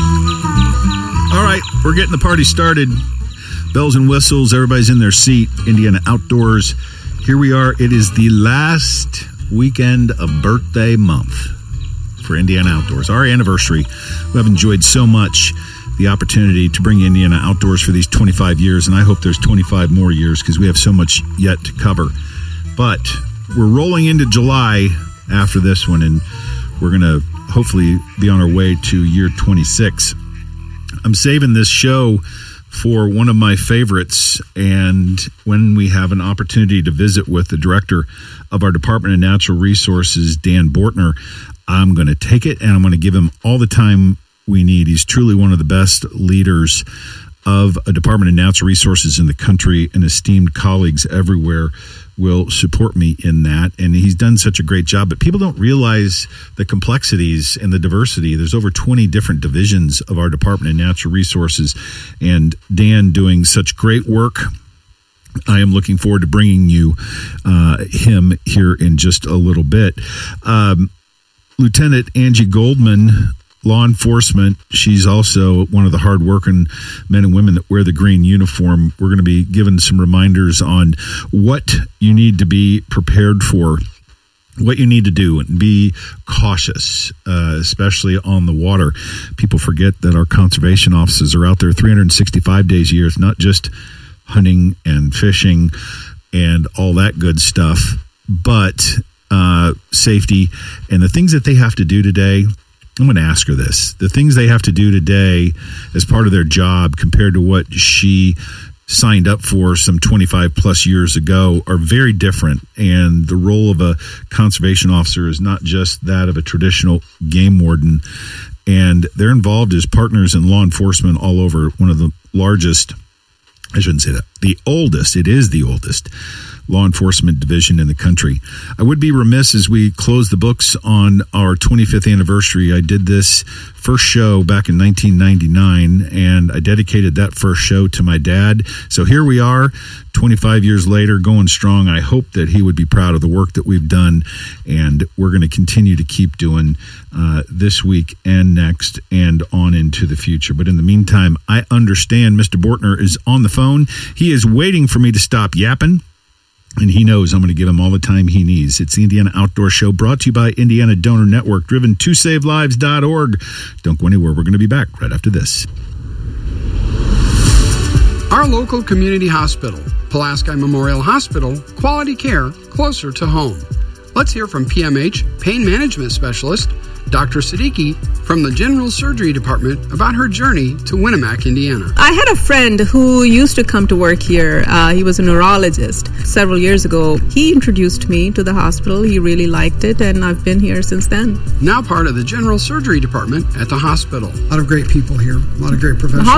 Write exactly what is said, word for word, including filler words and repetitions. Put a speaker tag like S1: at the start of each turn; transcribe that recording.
S1: All right, we're getting the party started. Bells and whistles, everybody's in their seat. Indiana Outdoors. Here we are. It is the last weekend of birthday month for Indiana Outdoors, our anniversary. We have enjoyed so much the opportunity to bring Indiana Outdoors for these twenty-five years, and I hope there's twenty-five more years because we have so much yet to cover. But we're rolling into July after this one, and we're going to hopefully be on our way to year twenty-six. I'm saving this show for one of my favorites, and when we have an opportunity to visit with the director of our Department of Natural Resources, Dan Bortner, I'm going to take it, and I'm going to give him all the time we need. He's truly one of the best leaders of a Department of Natural Resources in the country, and esteemed colleagues everywhere will support me in that. And he's done such a great job, but people don't realize the complexities and the diversity. There's over twenty different divisions of our Department of Natural Resources, and Dan doing such great work. I am looking forward to bringing you uh, him here in just a little bit. Um, Lieutenant Angie Goldman, law enforcement. She's also one of the hardworking men and women that wear the green uniform. We're going to be given some reminders on what you need to be prepared for, what you need to do, and be cautious, uh, especially on the water. People forget that our conservation officers are out there three hundred sixty-five days a year. It's not just hunting and fishing and all that good stuff, but uh, safety and the things that they have to do today. I'm going to ask her this. The things they have to do today as part of their job compared to what she signed up for some twenty-five plus years ago are very different. And the role of a conservation officer is not just that of a traditional game warden. And they're involved as partners in law enforcement all over. One of the largest, I shouldn't say that, the oldest, it is the oldest law enforcement division in the country. I would be remiss as we close the books on our twenty-fifth anniversary. I did this first show back in nineteen ninety-nine, and I dedicated that first show to my dad. So here we are, twenty-five years later, going strong. I hope that he would be proud of the work that we've done, and we're going to continue to keep doing uh, this week and next and on into the future. But in the meantime, I understand Mister Bortner is on the phone. He is waiting for me to stop yapping, and he knows I'm going to give him all the time he needs. It's the Indiana Outdoor Show, brought to you by Indiana Donor Network, driven to save lives dot org. Don't go anywhere. We're going to be back right after this.
S2: Our local community hospital, Pulaski Memorial Hospital, quality care closer to home. Let's hear from P M H pain management specialist Doctor Siddiqui from the General Surgery Department about her journey to Winnemac, Indiana.
S3: I had a friend who used to come to work here. Uh, he was a neurologist. Several years ago, he introduced me to the hospital. He really liked it, and I've been here since then.
S2: Now part of the General Surgery Department at the hospital.
S4: A lot of great people here, a lot of great professionals.